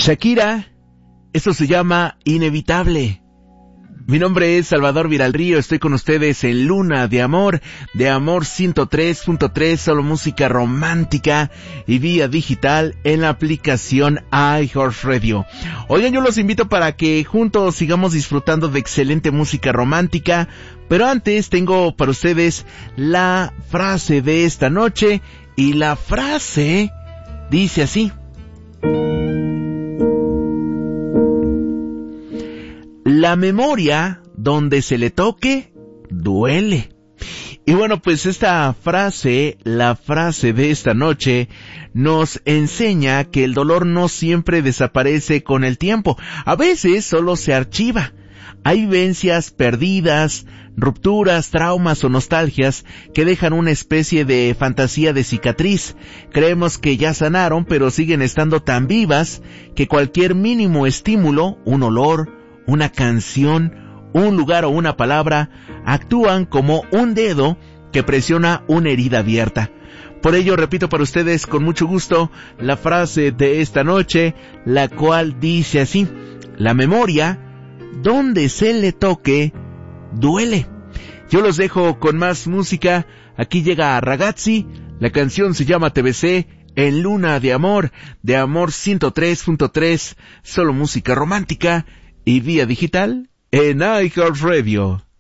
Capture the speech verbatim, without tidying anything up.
Shakira, esto se llama Inevitable. Mi nombre es Salvador Viralrío, estoy con ustedes en Luna de Amor, de Amor ciento tres punto tres, solo música romántica y vía digital en la aplicación iHeartRadio. Oigan, yo los invito para que juntos sigamos disfrutando de excelente música romántica, pero antes tengo para ustedes la frase de esta noche, y la frase dice así: la memoria, donde se le toque, duele. Y bueno, pues esta frase, la frase de esta noche, nos enseña que el dolor no siempre desaparece con el tiempo. A veces solo se archiva. Hay vivencias perdidas, rupturas, traumas o nostalgias que dejan una especie de fantasía de cicatriz. Creemos que ya sanaron, pero siguen estando tan vivas que cualquier mínimo estímulo, un olor, una canción, un lugar o una palabra, actúan como un dedo que presiona una herida abierta. Por ello repito para ustedes con mucho gusto la frase de esta noche, la cual dice así: la memoria, donde se le toque, duele. Yo los dejo con más música. Aquí llega Ragazzi, la canción se llama T B C, en Luna de Amor, de Amor ciento tres punto tres, solo música romántica y vía digital en iHeartRadio.